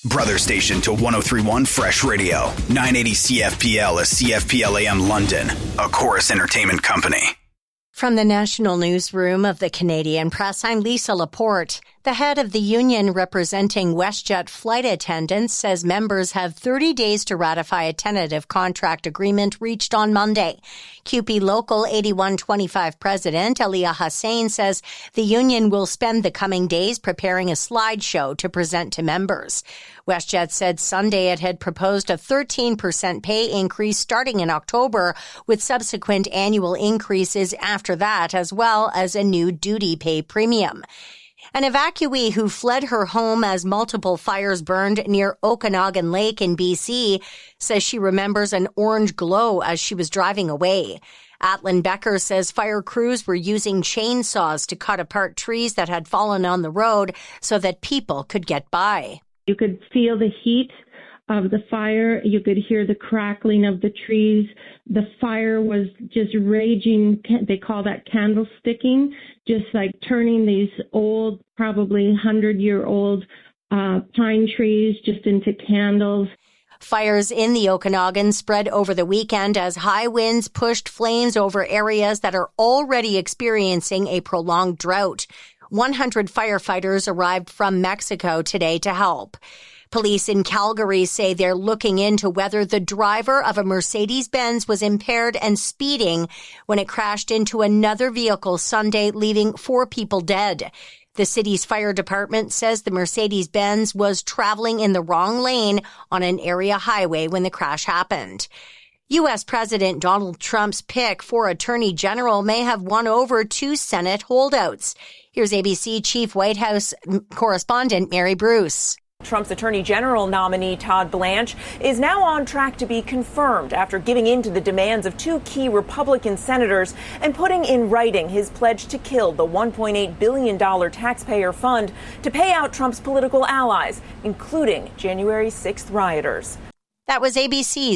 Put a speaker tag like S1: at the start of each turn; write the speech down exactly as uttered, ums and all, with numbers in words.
S1: Brother station to one oh three point one Fresh Radio. nine eighty C F P L is C F P L A M London, a Chorus Entertainment company.
S2: From the National Newsroom of the Canadian Press, I'm Lisa Laporte. The head of the union representing WestJet flight attendants says members have thirty days to ratify a tentative contract agreement reached on Monday. C U P E Local eighty-one twenty-five President Aliyah Hussain says the union will spend the coming days preparing a slideshow to present to members. WestJet said Sunday it had proposed a thirteen percent pay increase starting in October, with subsequent annual increases after that, as well as a new duty pay premium. An evacuee who fled her home as multiple fires burned near Okanagan Lake in B C says she remembers an orange glow as she was driving away. Atlin Becker says fire crews were using chainsaws to cut apart trees that had fallen on the road so that people could get by.
S3: You could feel the heat of the fire. You could hear the crackling of the trees. The fire was just raging. They call that candlesticking, just like turning these old, probably hundred-year-old uh, pine trees just into candles.
S2: Fires in the Okanagan spread over the weekend as high winds pushed flames over areas that are already experiencing a prolonged drought. one hundred firefighters arrived from Mexico today to help. Police in Calgary say they're looking into whether the driver of a Mercedes-Benz was impaired and speeding when it crashed into another vehicle Sunday, leaving four people dead. The city's fire department says the Mercedes-Benz was traveling in the wrong lane on an area highway when the crash happened. U S. President Donald Trump's pick for Attorney General may have won over two Senate holdouts. Here's A B C Chief White House correspondent Mary Bruce.
S4: Trump's Attorney General nominee Todd Blanche is now on track to be confirmed after giving in to the demands of two key Republican senators and putting in writing his pledge to kill the one point eight billion dollars taxpayer fund to pay out Trump's political allies, including January sixth rioters.
S2: That was A B C's